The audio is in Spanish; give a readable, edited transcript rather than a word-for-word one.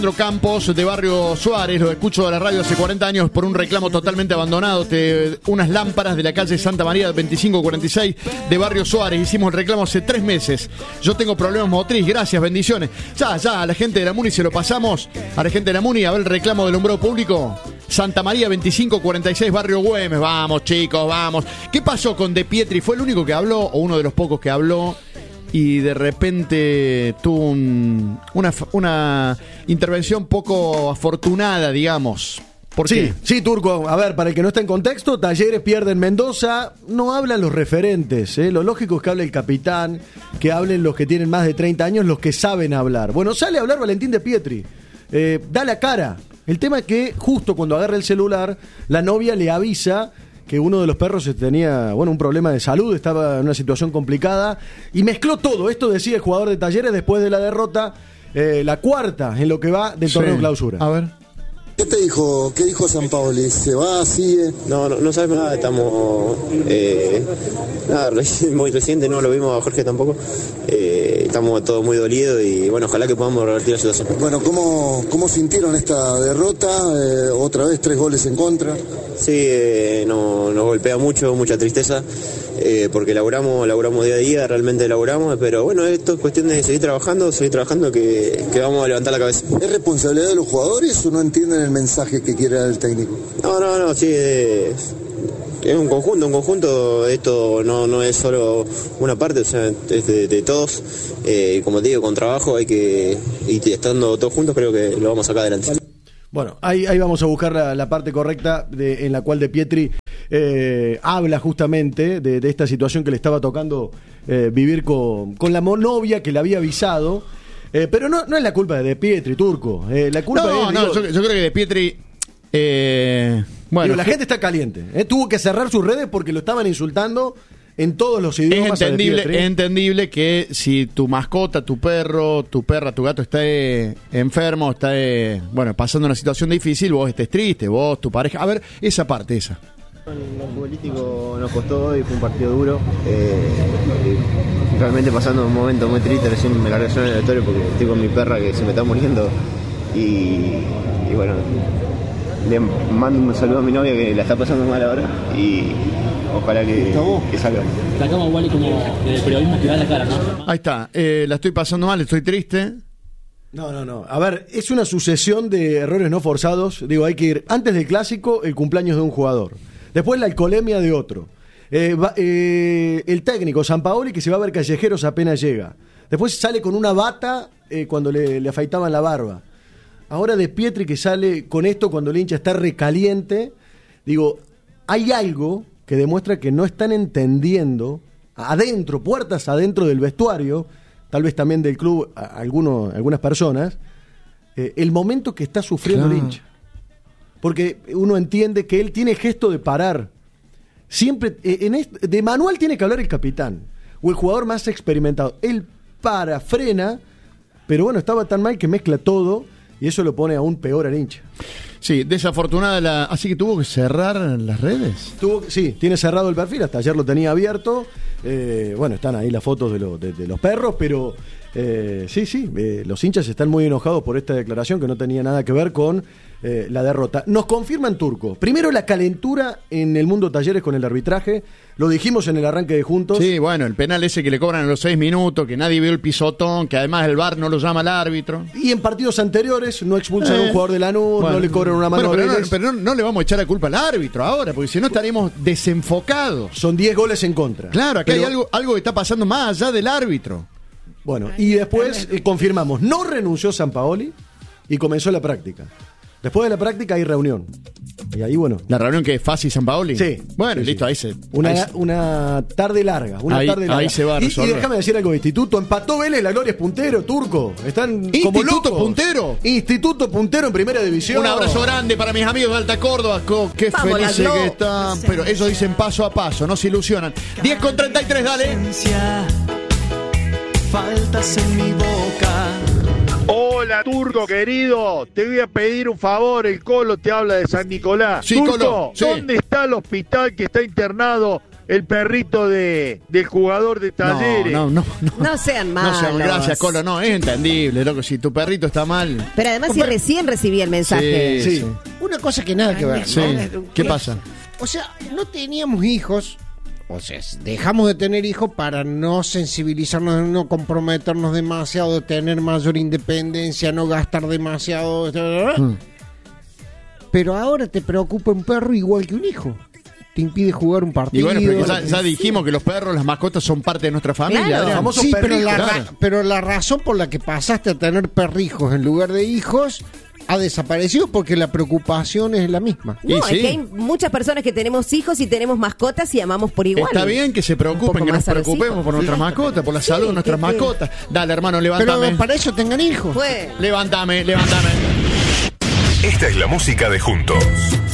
Campos de Barrio Suárez, lo escucho de la radio hace 40 años por un reclamo totalmente abandonado, unas lámparas de la calle Santa María 2546 de Barrio Suárez. Hicimos el reclamo hace 3 meses. Yo tengo problemas motriz, gracias, bendiciones. Ya, a la gente de la Muni se lo pasamos, a la gente de la Muni, a ver el reclamo del alumbrado público. Santa María 2546 Barrio Güemes, vamos chicos, vamos. ¿Qué pasó con De Pietri? ¿Fue el único que habló o uno de los pocos que habló? Y de repente tuvo una intervención poco afortunada, digamos. ¿Por qué? Sí, Turco. A ver, para el que no está en contexto, Talleres pierde en Mendoza. No hablan los referentes, ¿eh? Lo lógico es que hable el capitán, que hablen los que tienen más de 30 años, los que saben hablar. Bueno, sale a hablar Valentín De Pietri. Da la cara. El tema es que justo cuando agarra el celular, la novia le avisa que uno de los perros tenía, un problema de salud, estaba en una situación complicada, y mezcló todo. Esto decía el jugador de Talleres después de la derrota, la cuarta en lo que va del torneo clausura. A ver. ¿Qué te dijo? ¿Qué dijo Sampaoli? ¿Se va? ¿Sigue? No sabemos nada, estamos muy reciente, no lo vimos a Jorge tampoco. Estamos todos muy dolidos y ojalá que podamos revertir la situación. Bueno, ¿cómo sintieron esta derrota? Otra vez 3 goles en contra. Sí, nos golpea mucho, mucha tristeza, porque laburamos día a día, realmente laburamos, pero esto es cuestión de seguir trabajando que vamos a levantar la cabeza. ¿Es responsabilidad de los jugadores o no entienden el mensaje que quiere dar el técnico? No, sí, es un conjunto, esto no es solo una parte, o sea, es de todos, como te digo, con trabajo y estando todos juntos creo que lo vamos a sacar adelante. Bueno, ahí vamos a buscar la parte correcta en la cual De Pietri habla justamente de esta situación que le estaba tocando vivir con la novia que le había avisado, pero no es la culpa de Pietri, Turco, la culpa es... Yo creo que De Pietri... la gente está caliente, tuvo que cerrar sus redes porque lo estaban insultando en todos los idiomas. Es entendible que si tu mascota, tu perro, tu perra, tu gato está enfermo, está pasando una situación difícil, vos estés triste, vos, tu pareja. A ver, esa parte, esa. Lo futbolístico nos costó hoy, fue un partido duro. Realmente pasando un momento muy triste, recién me largué en el vestuario porque estoy con mi perra que se me está muriendo. Y le mando un saludo a mi novia que la está pasando mal ahora y ojalá que salga. Sacamos igual como el periodismo que da la cara, ¿no? Ahí está, la estoy pasando mal, estoy triste. No. A ver, es una sucesión de errores no forzados. Digo, hay que ir antes del clásico, el cumpleaños de un jugador. Después la alcoholemia de otro. El técnico, Sampaoli, que se va a ver callejeros apenas llega. Después sale con una bata cuando le afeitaban la barba. Ahora De Pietri que sale con esto cuando el hincha está recaliente. Digo, hay algo que demuestra que no están entendiendo adentro, puertas adentro del vestuario, tal vez también del club, algunas personas, el momento que está sufriendo el hincha. Porque uno entiende que él tiene gesto de parar. Siempre, de manual tiene que hablar el capitán, o el jugador más experimentado. Él para, frena, pero estaba tan mal que mezcla todo, y eso lo pone aún peor al hincha. Sí, desafortunada así que tuvo que cerrar las redes. Sí, tiene cerrado el perfil, hasta ayer lo tenía abierto. Están ahí las fotos de los perros, pero los hinchas están muy enojados por esta declaración que no tenía nada que ver con la derrota. Nos confirman, Turco, primero la calentura en el mundo Talleres con el arbitraje, lo dijimos en el arranque de Juntos. Sí, el penal ese que le cobran a los 6 minutos, que nadie vio el pisotón, que además el VAR no lo llama al árbitro. Y en partidos anteriores no expulsan a un jugador de Lanús, no le cobran una mano. Pero no le vamos a echar la culpa al árbitro ahora, porque si no estaríamos desenfocados. Son 10 goles en contra. Claro, acá hay algo que está pasando más allá del árbitro. Y después confirmamos, no renunció Sampaoli y comenzó la práctica. Después de la práctica hay reunión. Y ahí, ¿La reunión que es fácil Sampaoli? Sí. Listo, ahí se... Una tarde larga. Ahí se va a resolver. Y déjame decir algo de Instituto. Empató Vélez, la Gloria es puntero, Turco. Están como locos. Puntero. Instituto puntero en primera división. Un abrazo grande para mis amigos de Alta Córdoba. Qué felices que están. Pero ellos dicen paso a paso, no se ilusionan. 10:33, dale. Faltas en mi boca. Hola, Turco querido, te voy a pedir un favor, el Colo te habla de San Nicolás. Sí, Turco, Colo, sí. ¿Dónde está el hospital que está internado el perrito del jugador de Talleres. No sean malos. No sean, gracias, Colo, no, es entendible, loco, si tu perrito está mal. Pero además si recién recibí el mensaje. Sí. Una cosa que nada que ver, ¿no? Sí. ¿Qué pasa? O sea, no teníamos hijos, o sea, dejamos de tener hijos para no sensibilizarnos, no comprometernos demasiado, tener mayor independencia, no gastar demasiado. Pero ahora te preocupa un perro igual que un hijo. Te impide jugar un partido. Y bueno, pero ya dijimos que los perros, las mascotas son parte de nuestra familia. Claro. Sí, pero la razón por la que pasaste a tener perrijos en lugar de hijos ha desaparecido porque la preocupación es la misma. No, es que hay muchas personas que tenemos hijos y tenemos mascotas y amamos por igual. Está bien que se preocupen, que nos preocupemos por nuestras mascotas, por la salud de nuestras mascotas. Dale, hermano, levántame. Pero para eso tengan hijos. Levántame. Esta es la música de Juntos.